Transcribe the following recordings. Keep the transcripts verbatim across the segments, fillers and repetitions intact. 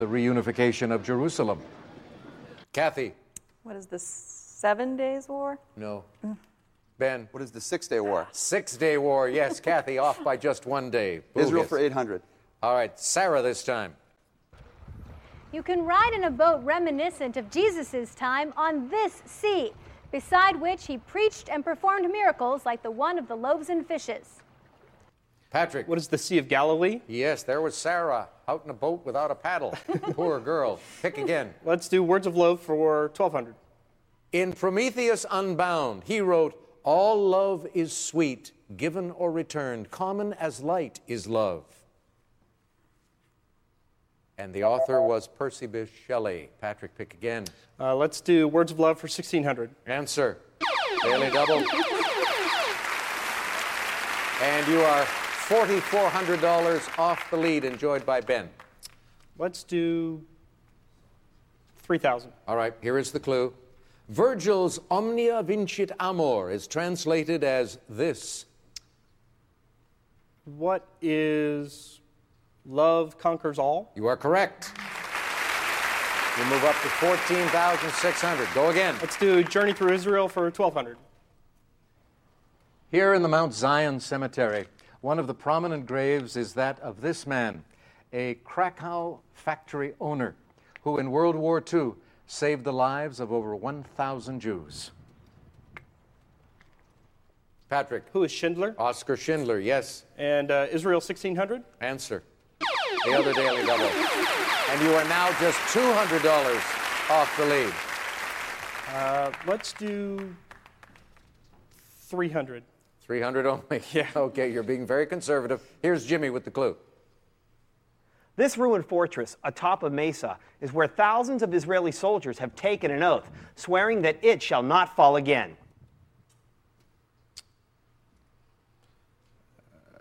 The reunification of Jerusalem. Kathy. What is the Seven Days War? No. Mm. Ben. What is the Six-Day War? Six-Day War, yes. Kathy, off by just one day. Israel Bogus. for eight hundred. All right, Sarah this time. You can ride in a boat reminiscent of Jesus' time on this sea, beside which he preached and performed miracles like the one of the loaves and fishes. Patrick. What is the Sea of Galilee? Yes, there was Sarah out in a boat without a paddle. Poor girl. Pick again. Let's do Words of Love for twelve hundred. In Prometheus Unbound, he wrote, all love is sweet, given or returned, common as light is love. And the author was Percy Bysshe Shelley. Patrick, pick again. Uh, let's do Words of Love for sixteen hundred. Answer. Daily double. And you are four thousand four hundred dollars off the lead, enjoyed by Ben. Let's do three thousand. All right, here is the clue. Virgil's Omnia Vincit Amor is translated as this. What is Love Conquers All? You are correct. You move up to fourteen thousand six hundred. Go again. Let's do Journey Through Israel for twelve hundred. Here in the Mount Zion Cemetery, one of the prominent graves is that of this man, a Krakow factory owner who in World War Two saved the lives of over one thousand Jews. Patrick. Who is Schindler? Oscar Schindler, yes. And uh, Israel sixteen hundred? Answer. The other daily double. And you are now just two hundred dollars off the lead. Uh, let's do three hundred. three hundred only? Yeah. Okay, you're being very conservative. Here's Jimmy with the clue. This ruined fortress atop a mesa is where thousands of Israeli soldiers have taken an oath, swearing that it shall not fall again. Uh,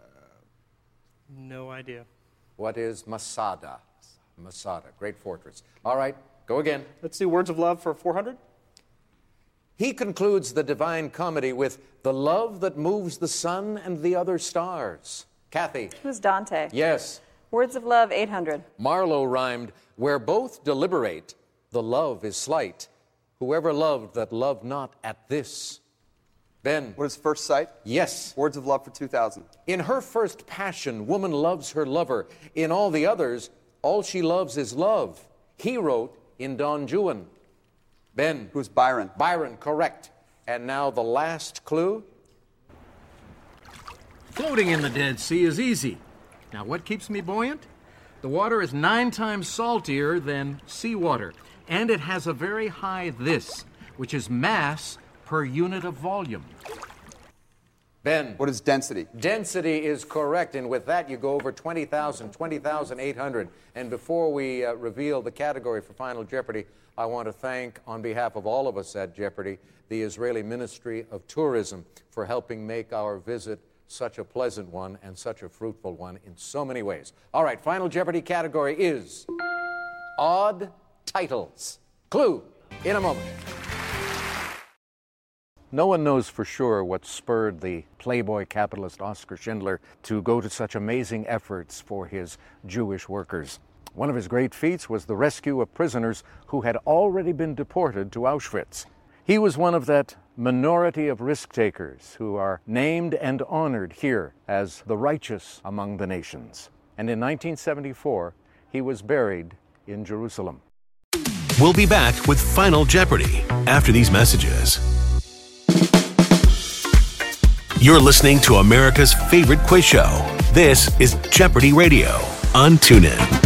no idea. What is Masada? Masada, great fortress. All right, go again. Let's do Words of Love for four hundred. He concludes the Divine Comedy with the love that moves the sun and the other stars. Kathy. Who's Dante? Yes. Words of Love, eight hundred. Marlowe rhymed, where both deliberate, the love is slight. Whoever loved that loved not at this. Ben. What is First Sight? Yes. Words of Love for two thousand. In her first passion, woman loves her lover. In all the others, all she loves is love. He wrote in Don Juan. Ben. Who's Byron? Byron, correct. And now the last clue. Floating in the Dead Sea is easy. Now, what keeps me buoyant? The water is nine times saltier than seawater, and it has a very high this, which is mass per unit of volume. Ben. What is density? Density is correct, and with that you go over twenty thousand, twenty thousand eight hundred. And before we uh, reveal the category for Final Jeopardy, I want to thank, on behalf of all of us at Jeopardy, the Israeli Ministry of Tourism for helping make our visit such a pleasant one and such a fruitful one in so many ways. All right, Final Jeopardy category is odd titles. Clue in a moment. No one knows for sure what spurred the playboy capitalist Oscar Schindler to go to such amazing efforts for his Jewish workers. One of his great feats was the rescue of prisoners who had already been deported to Auschwitz. He was one of that minority of risk-takers who are named and honored here as the righteous among the nations. And in nineteen seventy-four, he was buried in Jerusalem. We'll be back with Final Jeopardy after these messages. You're listening to America's favorite quiz show. This is Jeopardy Radio on TuneIn.